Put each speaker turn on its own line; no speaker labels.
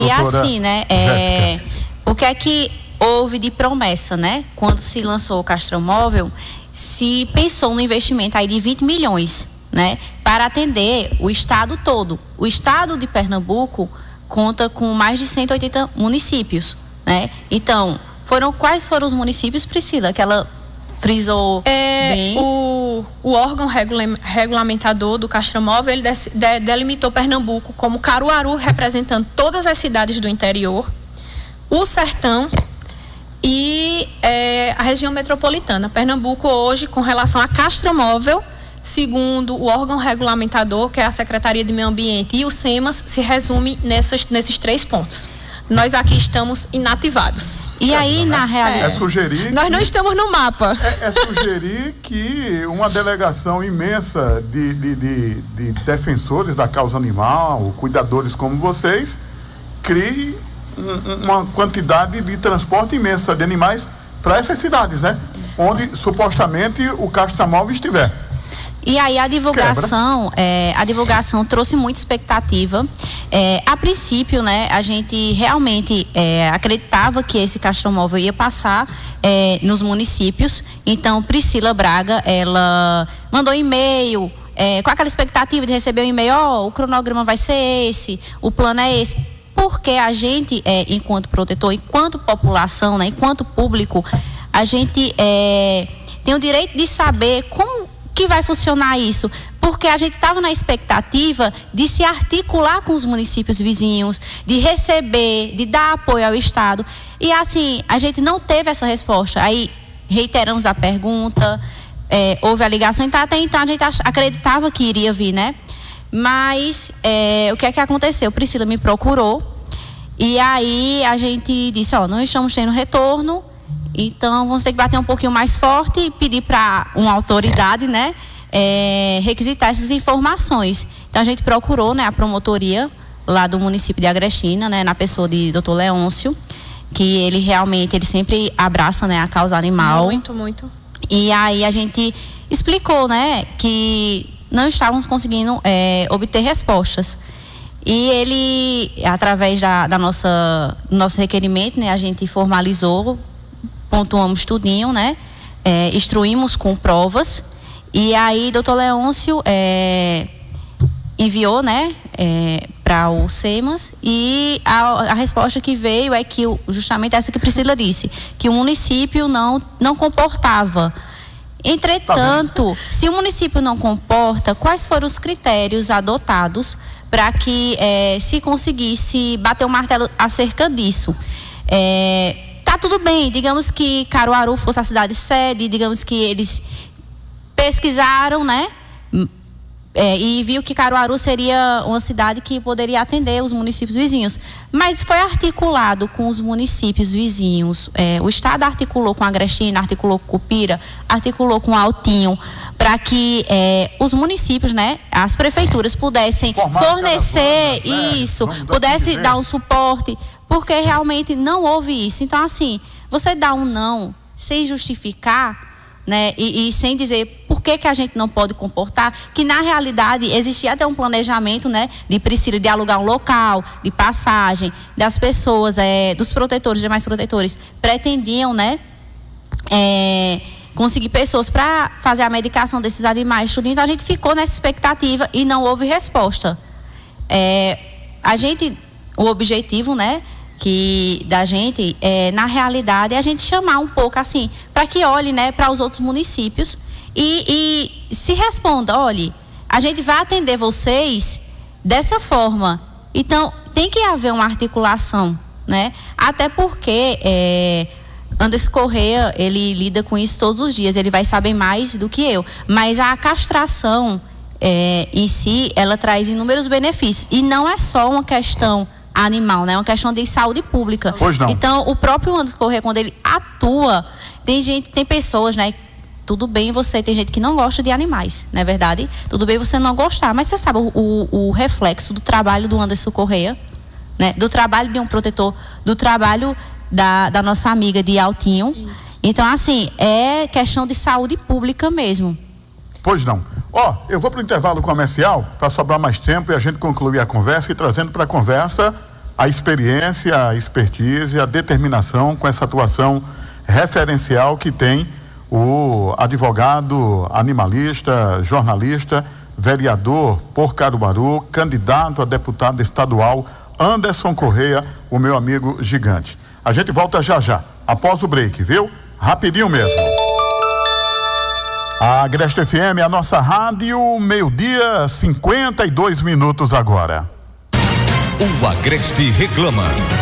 E assim, né, o que é que houve de promessa, né? Quando se lançou o castromóvel, se pensou no investimento aí de 20 milhões, né? Para atender o estado todo. O estado de Pernambuco conta com mais de 180 municípios, né? Então, quais foram os municípios, Priscila, que ela frisou bem?
O órgão regulamentador do castromóvel, ele delimitou Pernambuco como Caruaru, representando todas as cidades do interior, o Sertão e a região metropolitana. Pernambuco hoje, com relação a castromóvel, segundo o órgão regulamentador, que é a Secretaria de Meio Ambiente e o SEMAS, se resume nesses 3 pontos. Nós aqui estamos inativados.
E aí, na realidade...
sugerir...
Nós não estamos no mapa.
É sugerir que uma delegação imensa de defensores da causa animal, cuidadores como vocês, crie uma quantidade de transporte imensa de animais para essas cidades, né? Onde supostamente o castromóvel estiver.
E aí a divulgação trouxe muita expectativa. A princípio, né, a gente realmente acreditava que esse castromóvel ia passar nos municípios. Então, Priscila Braga, ela mandou e-mail com aquela expectativa de receber um e-mail, o cronograma vai ser esse, o plano é esse. Porque a gente, enquanto protetor, enquanto população, né, enquanto público, a gente tem o direito de saber como que vai funcionar isso, porque a gente estava na expectativa de se articular com os municípios vizinhos, de receber, de dar apoio ao Estado, e assim, a gente não teve essa resposta. Aí reiteramos a pergunta, houve a ligação, então até então a gente acreditava que iria vir, né? Mas o que é que aconteceu? Priscila me procurou e aí a gente disse, não estamos tendo retorno, então vamos ter que bater um pouquinho mais forte e pedir para uma autoridade, né, requisitar essas informações. Então a gente procurou, né, a promotoria lá do município de Agrestina, né, na pessoa de Dr. Leôncio, que ele sempre abraça, né, a causa animal.
Muito, muito.
E aí a gente explicou, né, que não estávamos conseguindo obter respostas. E ele, através do nosso requerimento, né, a gente formalizou, pontuamos tudinho, né, instruímos com provas, e aí Dr. Leôncio enviou, né, para o SEMAS, e a resposta que veio é que, justamente essa que Priscila disse, que o município não comportava. Entretanto, se o município não comporta, quais foram os critérios adotados para que se conseguisse bater o martelo acerca disso? Tá tudo bem, digamos que Caruaru fosse a cidade sede, digamos que eles pesquisaram, né? E viu que Caruaru seria uma cidade que poderia atender os municípios vizinhos. Mas foi articulado com os municípios vizinhos. O Estado articulou com Agrestina, articulou com Cupira, articulou com Altinho, para que os municípios, né, as prefeituras pudessem fornecer isso, pudessem dar um suporte, porque realmente não houve isso. Então, assim, você dá um não sem justificar, né, e sem dizer por que a gente não pode comportar, que na realidade existia até um planejamento, né, de Priscila, de alugar um local, de passagem, das pessoas, dos protetores, demais protetores, pretendiam, né, conseguir pessoas para fazer a medicação desses animais, tudo. Então a gente ficou nessa expectativa e não houve resposta. O objetivo, né, da gente, na realidade, é a gente chamar um pouco assim, para que olhe, né, para os outros municípios e se responda, olhe, a gente vai atender vocês dessa forma. Então, tem que haver uma articulação, né? Até porque Anderson Correia, ele lida com isso todos os dias, ele vai saber mais do que eu, mas a castração em si, ela traz inúmeros benefícios, e não é só uma questão animal, né? É uma questão de saúde pública.
Pois não.
Então, o próprio Anderson Correia, quando ele atua, tem pessoas, né? Tudo bem, tem gente que não gosta de animais, não é verdade? Tudo bem você não gostar, mas você sabe o reflexo do trabalho do Anderson Correia, né? Do trabalho de um protetor, do trabalho da nossa amiga de Altinho. Isso. Então, assim, é questão de saúde pública mesmo.
Pois não. Eu vou para o intervalo comercial para sobrar mais tempo e a gente concluir a conversa, e trazendo para a conversa a experiência, a expertise, a determinação com essa atuação referencial que tem o advogado animalista, jornalista, vereador por Caruaru, candidato a deputado estadual, Anderson Correia, o meu amigo gigante. A gente volta já já, após o break, viu? Rapidinho mesmo. A Agreste FM é a nossa rádio, 12:52 agora.
O Agreste reclama.